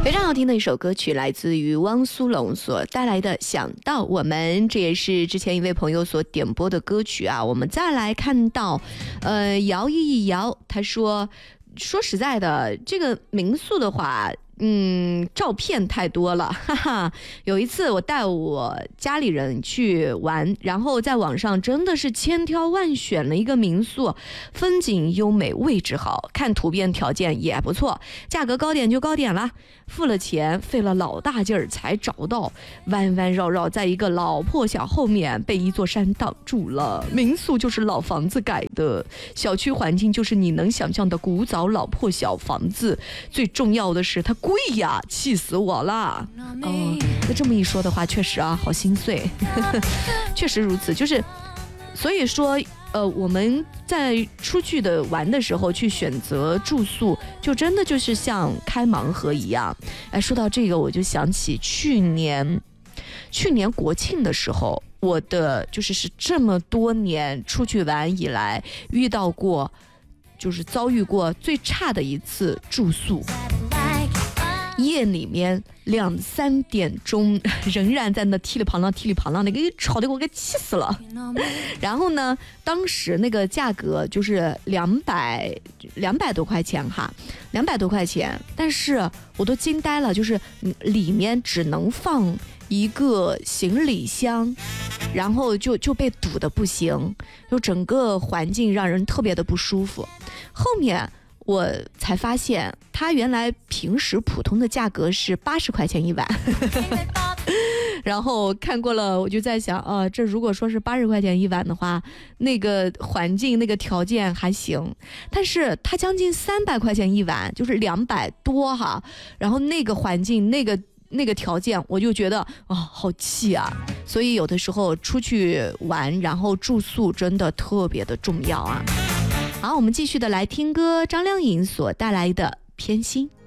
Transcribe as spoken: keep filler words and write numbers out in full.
非常好听的一首歌曲，来自于汪苏泷所带来的《想到我们》，这也是之前一位朋友所点播的歌曲啊。我们再来看到，呃，摇一摇，他说，说实在的，这个民宿的话。嗯，照片太多了，哈哈。有一次我带我家里人去玩，然后在网上真的是千挑万选了一个民宿，风景优美，位置好，看图片条件也不错，价格高点就高点了，付了钱，费了老大劲儿才找到，弯弯绕绕在一个老破小后面被一座山挡住了。民宿就是老房子改的，小区环境就是你能想象的古早老破小房子，最重要的是它贵呀，气死我了！哦，那这么一说的话，确实啊，好心碎，确实如此。就是，所以说，呃，我们在出去的玩的时候去选择住宿，就真的就是像开盲盒一样。哎，说到这个，我就想起去年，去年国庆的时候，我的就是是这么多年出去玩以来遇到过，就是遭遇过最差的一次住宿。夜里面两三点钟仍然在那噼里啪啦噼里啪啦，那个吵得我给气死了。然后呢，当时那个价格就是两百两百多块钱哈，两百多块钱，但是我都惊呆了，就是里面只能放一个行李箱，然后就就被堵得不行，就整个环境让人特别的不舒服。后面我才发现，它原来平时普通的价格是八十块钱一晚，然后看过了，我就在想，啊，这如果说是八十块钱一晚的话，那个环境、那个条件还行，但是它将近三百块钱一晚，就是两百多哈，然后那个环境、那个那个条件，我就觉得啊、哦，好气啊！所以有的时候出去玩，然后住宿真的特别的重要啊。好，我们继续的来听歌，张靓颖所带来的《偏心》。